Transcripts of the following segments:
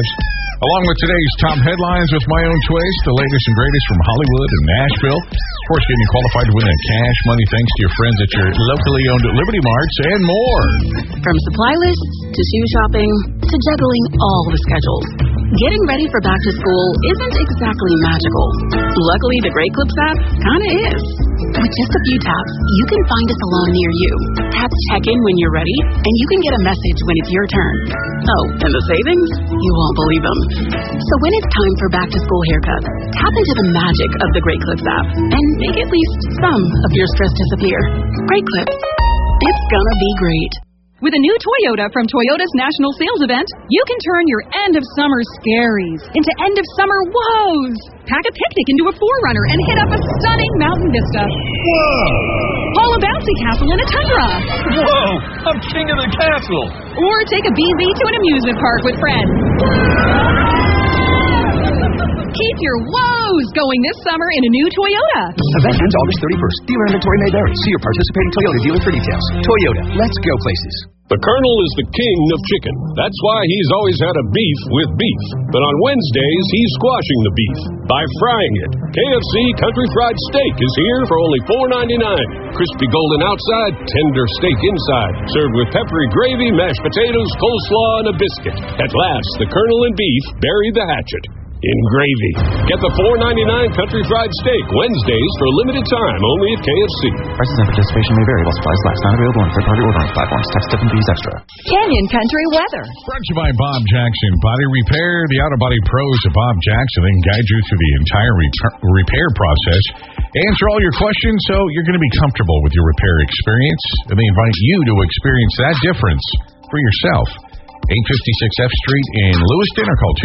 Along with today's top headlines with my own twist, the latest and greatest from Hollywood and Nashville. Of course, getting qualified to win that cash money thanks to your friends at your locally owned Liberty Marts and more. From supply lists to shoe shopping to juggling all the schedules, getting ready for back to school isn't exactly magical. Luckily, the Great Clips app kinda is. With just a few taps, you can find a salon near you. Tap check-in when you're ready, and you can get a message when it's your turn. Oh, and the savings? You won't believe them. So when it's time for back-to-school haircuts, tap into the magic of the Great Clips app and make at least some of your stress disappear. Great Clips. It's gonna be great. With a new Toyota from Toyota's National Sales Event, you can turn your end-of-summer scaries into end-of-summer woes. Pack a picnic into a 4Runner and hit up a stunning mountain vista. Whoa! Haul a bouncy castle in a Tundra. Whoa! I'm king of the castle. Or take a BZ to an amusement park with friends. Keep your woes going this summer in a new Toyota. Event ends August 31st. Dealer inventory may vary. See your participating Toyota dealer for details. Toyota, let's go places. The Colonel is the king of chicken. That's why he's always had a beef with beef. But on Wednesdays, he's squashing the beef by frying it. KFC Country Fried Steak is here for only $4.99. Crispy golden outside, tender steak inside. Served with peppery gravy, mashed potatoes, coleslaw, and a biscuit. At last, the Colonel and beef bury the hatchet in gravy. Get the $4.99 Country Fried Steak Wednesdays for a limited time only at KFC. Prices and participation may vary while supplies last. Not available on third-party ordering platforms. Text Step and fees extra. Canyon Country Weather. Brought to you by Bob Jackson Body Repair. The auto body pros of Bob Jackson. They can guide you through the entire repair process. Answer all your questions so you're going to be comfortable with your repair experience. And they invite you to experience that difference for yourself. 856 F Street in Lewiston, or call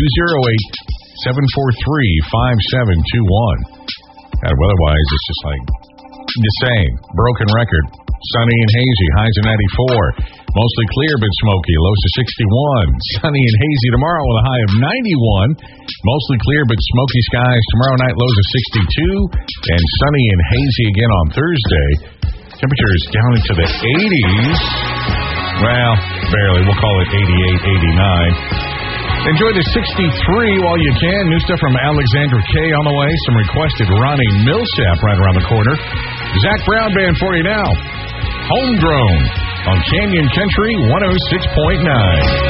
208-743-5721. Otherwise, it's just like the same. Broken record. Sunny and hazy. Highs of 94. Mostly clear but smoky. Lows of 61. Sunny and hazy tomorrow with a high of 91. Mostly clear but smoky skies tomorrow night. Lows of 62. And sunny and hazy again on Thursday. Temperatures down into the 80s. Well, barely. We'll call it 88, 89. Enjoy the 63 while you can. New stuff from Alexandra K on the way. Some requested Ronnie Millsap right around the corner. Zach Brown Band for you now. Homegrown on Canyon Country 106.9.